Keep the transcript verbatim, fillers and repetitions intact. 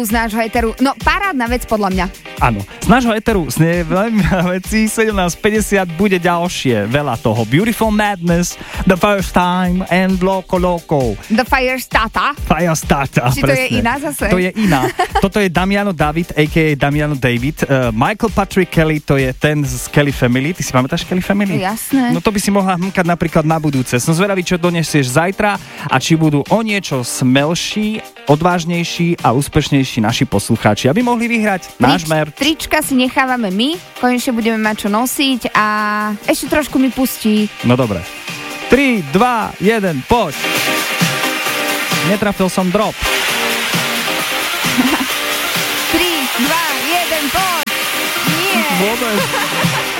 z nášho eteru. No, parádna vec podľa mňa. Áno, z nášho eteru z veľa vecí sedemnásť päťdesiat bude ďalšie, veľa toho. Beautiful Madness, The First Time and Loco Loco. The Fire Stata. Fire Stata, Či presne. to je iná zase? To je iná. Toto je Damiano David, a ká a. Damiano David. Uh, Michael Patrick Kelly, to je ten z Kelly Family. Ty si pamätáš Kelly Family? Jasné. No to by si mohla hmkať napríklad na budúce. Som zvedavý, čo donesieš zajtra a či budú o niečo smelší, odvážnejší a úspešnejší naši poslucháči, aby mohli vyhrať náš merch. Trička si nechávame my, konečne budeme mať čo nosiť a ešte trošku mi pustí. No dobre. tri, dva, jeden, poď. Netrafil som drop. tri, dva, jeden, poď. Nie. Vôbec.